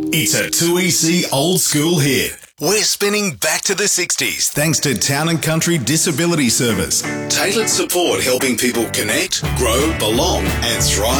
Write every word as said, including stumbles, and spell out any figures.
It's a two E C old school hit. We're spinning back to the sixties thanks to Town and Country Disability Service. Tailored support helping people connect, grow, belong and thrive.